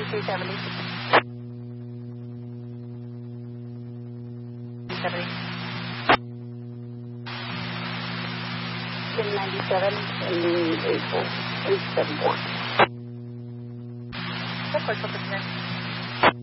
370. 370. 1097 and the 871. Of course, what's the name?